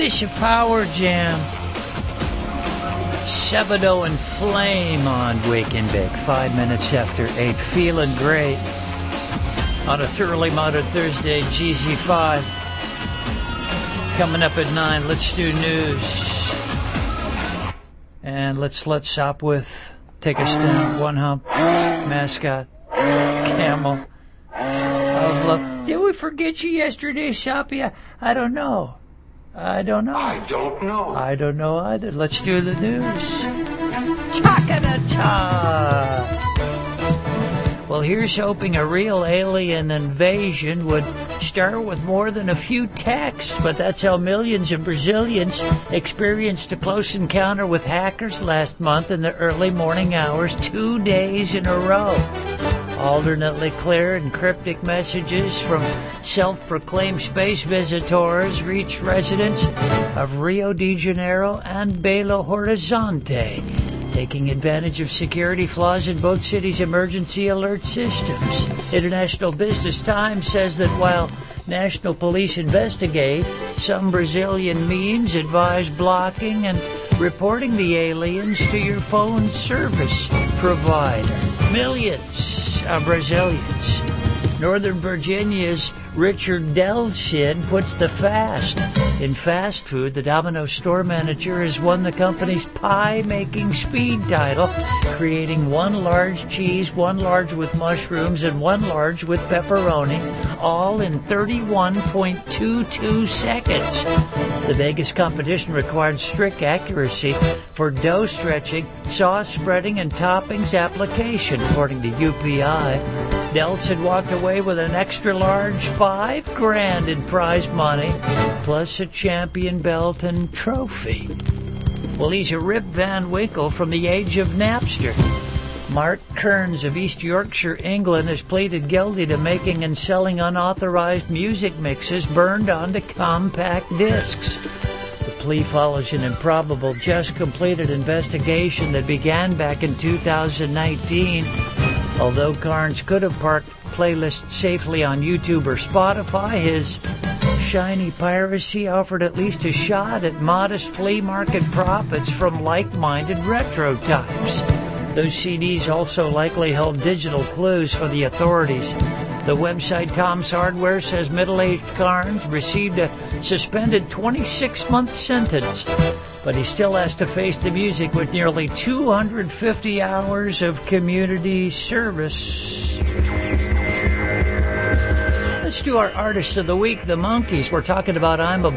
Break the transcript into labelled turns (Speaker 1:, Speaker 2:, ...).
Speaker 1: Kiss of Power Jam. Sebadoh and Flame on Wake and Bake. 5 minutes after 8. Feeling great. On a thoroughly modern Thursday, GZ5. Coming up at 9, let's do news. And let's let Sopwith take us down. One hump, mascot, camel. Did we forget you yesterday, Soppy? I don't know. I don't know either. Let's do the news. Chaka-da-cha! Well, here's hoping a real alien invasion would start with more than a few texts, but that's how millions of Brazilians experienced a close encounter with hackers last month in the early morning hours, 2 days in a row. Alternately clear and cryptic messages from self-proclaimed space visitors reached residents of Rio de Janeiro and Belo Horizonte, taking advantage of security flaws in both cities' emergency alert systems. International Business Times says that while national police investigate, some Brazilian memes advise blocking and reporting the aliens to your phone service provider. Millions of Brazilians. Northern Virginia's Richard Delsin puts the fast in fast food. The Domino's store manager has won the company's pie-making speed title, creating one large cheese, one large with mushrooms, and one large with pepperoni, all in 31.22 seconds. The Vegas competition required strict accuracy for dough stretching, sauce spreading, and toppings application, according to UPI. Delson walked away with an extra large $5,000 in prize money, plus a champion belt and trophy. Well, he's a Rip Van Winkle from the age of Napster. Mark Kearns of East Yorkshire, England, has pleaded guilty to making and selling unauthorized music mixes burned onto compact discs. The plea follows an improbable, just-completed investigation that began back in 2019. Although Carnes could have parked playlists safely on YouTube or Spotify, his shiny piracy offered at least a shot at modest flea market profits from like-minded retro types. Those CDs also likely held digital clues for the authorities. The website Tom's Hardware says middle-aged Carnes received a suspended 26-month sentence, but he still has to face the music with nearly 250 hours of community service. Let's do our Artist of the Week, the Monkees. We're talking about I'm a